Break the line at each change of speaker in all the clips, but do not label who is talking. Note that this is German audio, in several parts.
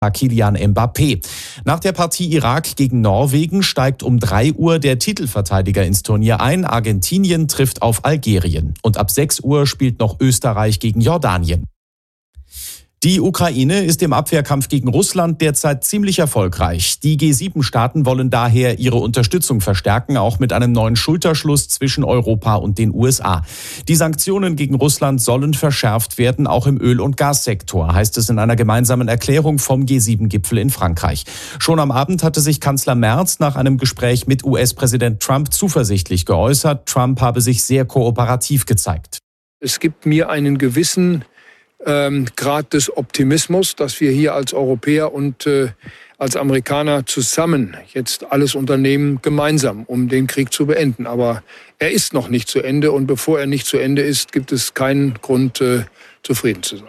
Kylian Mbappé. Nach der Partie Irak gegen Norwegen steigt um 3 Uhr der Titelverteidiger ins Turnier ein. Argentinien trifft auf Algerien. Und ab 6 Uhr spielt noch Österreich gegen Jordanien. Die Ukraine ist im Abwehrkampf gegen Russland derzeit ziemlich erfolgreich. Die G7-Staaten wollen daher ihre Unterstützung verstärken, auch mit einem neuen Schulterschluss zwischen Europa und den USA. Die Sanktionen gegen Russland sollen verschärft werden, auch im Öl- und Gassektor, heißt es in einer gemeinsamen Erklärung vom G7-Gipfel in Frankreich. Schon am Abend hatte sich Kanzler Merz nach einem Gespräch mit US-Präsident Trump zuversichtlich geäußert. Trump habe sich sehr kooperativ gezeigt.
Es gibt mir einen gewissen Grad des Optimismus, dass wir hier als Europäer und als Amerikaner zusammen jetzt alles unternehmen, gemeinsam, um den Krieg zu beenden. Aber er ist noch nicht zu Ende und bevor er nicht zu Ende ist, gibt es keinen Grund, zufrieden zu sein.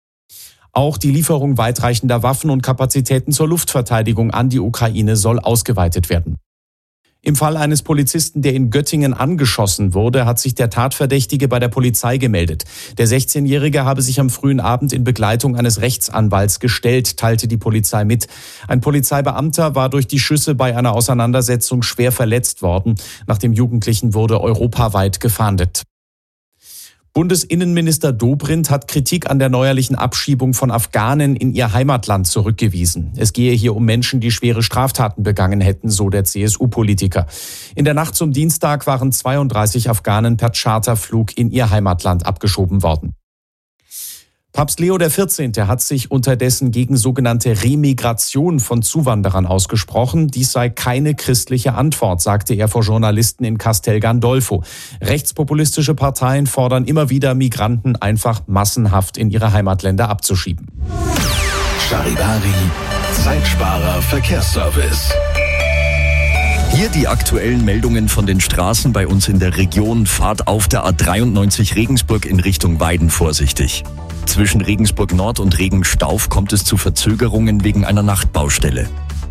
Auch die Lieferung weitreichender Waffen und Kapazitäten zur Luftverteidigung an die Ukraine soll ausgeweitet werden. Im Fall eines Polizisten, der in Göttingen angeschossen wurde, hat sich der Tatverdächtige bei der Polizei gemeldet. Der 16-Jährige habe sich am frühen Abend in Begleitung eines Rechtsanwalts gestellt, teilte die Polizei mit. Ein Polizeibeamter war durch die Schüsse bei einer Auseinandersetzung schwer verletzt worden. Nach dem Jugendlichen wurde europaweit gefahndet. Bundesinnenminister Dobrindt hat Kritik an der neuerlichen Abschiebung von Afghanen in ihr Heimatland zurückgewiesen. Es gehe hier um Menschen, die schwere Straftaten begangen hätten, so der CSU-Politiker. In der Nacht zum Dienstag waren 32 Afghanen per Charterflug in ihr Heimatland abgeschoben worden. Papst Leo XIV. Hat sich unterdessen gegen sogenannte Remigration von Zuwanderern ausgesprochen. Dies sei keine christliche Antwort, sagte er vor Journalisten in Castel Gandolfo. Rechtspopulistische Parteien fordern immer wieder, Migranten einfach massenhaft in ihre Heimatländer abzuschieben.
Charivari, Zeitsparer Verkehrsservice. Hier die aktuellen Meldungen von den Straßen bei uns in der Region. Fahrt auf der A93 Regensburg in Richtung Weiden vorsichtig. Zwischen Regensburg Nord und Regenstauf kommt es zu Verzögerungen wegen einer Nachtbaustelle.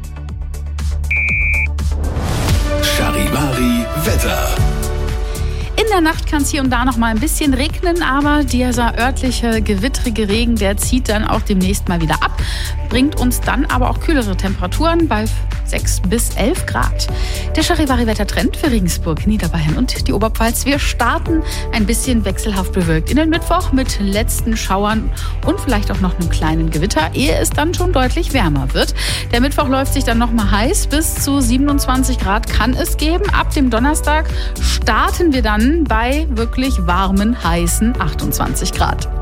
Charivari Wetter.
In der Nacht kann es hier und da noch mal ein bisschen regnen, aber dieser örtliche gewittrige Regen, der zieht dann auch demnächst mal wieder ab, bringt uns dann aber auch kühlere Temperaturen bei 6 bis 11 Grad. Der Charivari-Wettertrend für Regensburg, Niederbayern und die Oberpfalz. Wir starten ein bisschen wechselhaft bewölkt in den Mittwoch mit letzten Schauern und vielleicht auch noch einem kleinen Gewitter, ehe es dann schon deutlich wärmer wird. Der Mittwoch läuft sich dann noch mal heiß, bis zu 27 Grad kann es geben. Ab dem Donnerstag starten wir dann bei wirklich warmen, heißen 28 Grad.